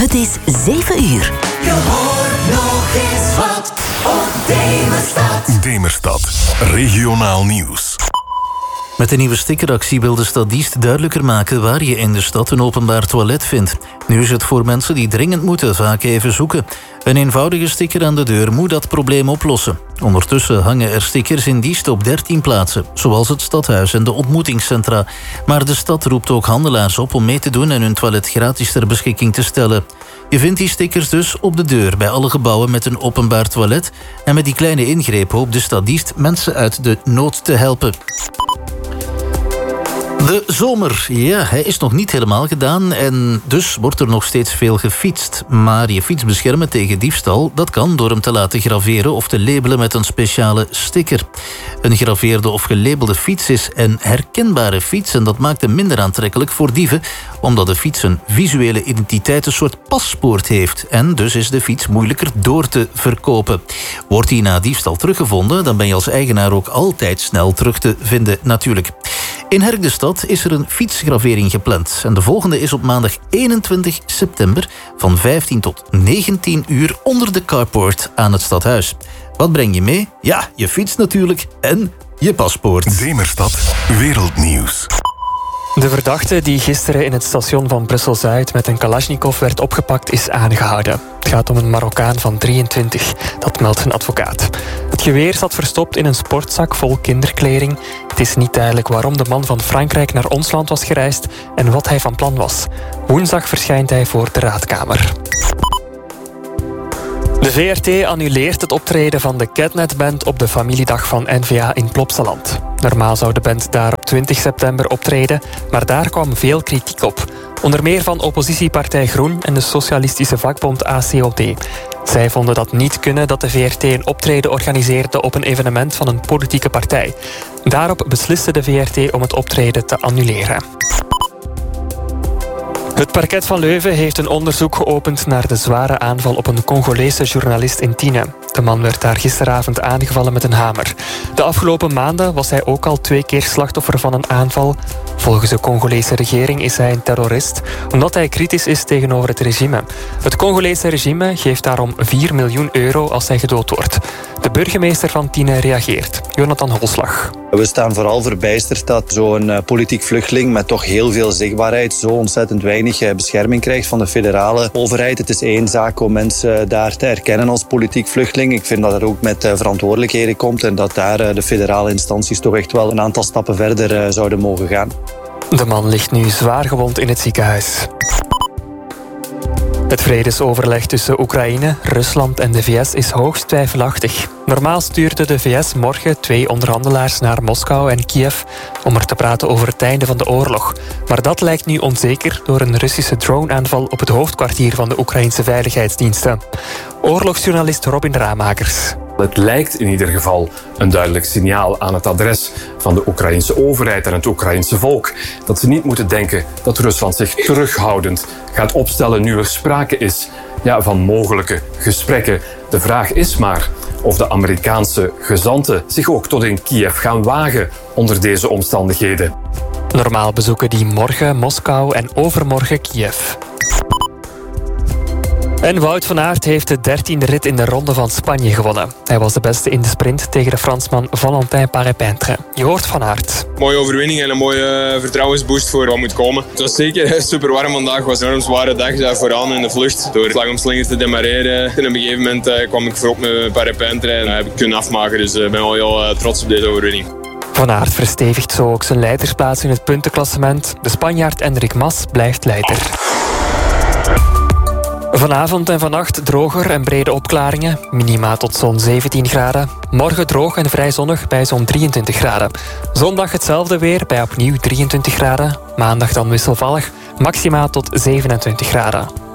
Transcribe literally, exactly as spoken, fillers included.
Het is zeven uur. Je hoort nog eens wat op Demerstad. Demerstad, regionaal nieuws. Met de nieuwe stickeractie wil de stad Diest duidelijker maken waar je in de stad een openbaar toilet vindt. Nu is het voor mensen die dringend moeten vaak even zoeken. Een eenvoudige sticker aan de deur moet dat probleem oplossen. Ondertussen hangen er stickers in Diest op dertien plaatsen, zoals het stadhuis en de ontmoetingscentra. Maar de stad roept ook handelaars op om mee te doen en hun toilet gratis ter beschikking te stellen. Je vindt die stickers dus op de deur bij alle gebouwen met een openbaar toilet. En met die kleine ingreep hoopt de stad Diest mensen uit de nood te helpen. De zomer, ja, hij is nog niet helemaal gedaan en dus wordt er nog steeds veel gefietst. Maar je fiets beschermen tegen diefstal, dat kan door hem te laten graveren of te labelen met een speciale sticker. Een gegraveerde of gelabelde fiets is een herkenbare fiets en dat maakt hem minder aantrekkelijk voor dieven, omdat de fiets een visuele identiteit een soort paspoort heeft. En dus is de fiets moeilijker door te verkopen. Wordt die na diefstal teruggevonden, dan ben je als eigenaar ook altijd snel terug te vinden natuurlijk. In Herk de Stad is er een fietsgravering gepland. En de volgende is op maandag eenentwintig september van vijftien tot negentien uur onder de carport aan het stadhuis. Wat breng je mee? Ja, je fiets natuurlijk en je paspoort. Demerstad, wereldnieuws. De verdachte die gisteren in het station van Brussel-Zuid met een Kalashnikov werd opgepakt is aangehouden. Het gaat om een Marokkaan van drieëntwintig, dat meldt een advocaat. Het geweer zat verstopt in een sportzak vol kinderkleding. Het is niet duidelijk waarom de man van Frankrijk naar ons land was gereisd en wat hij van plan was. Woensdag verschijnt hij voor de raadkamer. De V R T annuleert het optreden van de Catnet-band op de familiedag van N V A in Plopsaland. Normaal zou de band daar op twintig september optreden, maar daar kwam veel kritiek op. Onder meer van oppositiepartij Groen en de socialistische vakbond A C O D. Zij vonden dat niet kunnen dat de V R T een optreden organiseerde op een evenement van een politieke partij. Daarop besliste de V R T om het optreden te annuleren. Het parket van Leuven heeft een onderzoek geopend naar de zware aanval op een Congolese journalist in Tiene. De man werd daar gisteravond aangevallen met een hamer. De afgelopen maanden was hij ook al twee keer slachtoffer van een aanval. Volgens de Congolese regering is hij een terrorist, omdat hij kritisch is tegenover het regime. Het Congolese regime geeft daarom vier miljoen euro als hij gedood wordt. De burgemeester van Tiene reageert. Jonathan Holslag. We staan vooral verbijsterd dat zo'n uh, politiek vluchteling met toch heel veel zichtbaarheid zo ontzettend weinig uh, bescherming krijgt van de federale overheid. Het is één zaak om mensen uh, daar te erkennen als politiek vluchteling. Ik vind dat er ook met uh, verantwoordelijkheden komt en dat daar uh, de federale instanties toch echt wel een aantal stappen verder uh, zouden mogen gaan. De man ligt nu zwaar gewond in het ziekenhuis. Het vredesoverleg tussen Oekraïne, Rusland en de V S is hoogst twijfelachtig. Normaal stuurde de V S morgen twee onderhandelaars naar Moskou en Kiev om er te praten over het einde van de oorlog. Maar dat lijkt nu onzeker door een Russische droneaanval op het hoofdkwartier van de Oekraïnse veiligheidsdiensten. Oorlogsjournalist Robin Ramakers. Het lijkt in ieder geval een duidelijk signaal aan het adres van de Oekraïnse overheid en het Oekraïnse volk dat ze niet moeten denken dat Rusland zich terughoudend gaat opstellen nu er sprake is ja, van mogelijke gesprekken. De vraag is maar of de Amerikaanse gezanten zich ook tot in Kiev gaan wagen onder deze omstandigheden. Normaal bezoeken die morgen Moskou en overmorgen Kiev. En Wout van Aert heeft de dertiende rit in de Ronde van Spanje gewonnen. Hij was de beste in de sprint tegen de Fransman Valentin Parepintre. Je hoort Van Aert. Mooie overwinning en een mooie vertrouwensboost voor wat moet komen. Het was zeker super warm vandaag. Het was een enorm zware dag vooraan in de vlucht. Door slag om slinger te demareren. En op een gegeven moment kwam ik voorop met Parepintre en heb ik kunnen afmaken. Dus ik ben wel heel trots op deze overwinning. Van Aert verstevigt zo ook zijn leidersplaats in het puntenklassement. De Spanjaard Enric Mas blijft leider. Vanavond en vannacht droger en brede opklaringen. Minima tot zo'n zeventien graden. Morgen droog en vrij zonnig bij zo'n drieëntwintig graden. Zondag hetzelfde weer bij opnieuw drieëntwintig graden. Maandag dan wisselvallig. Maxima tot zevenentwintig graden.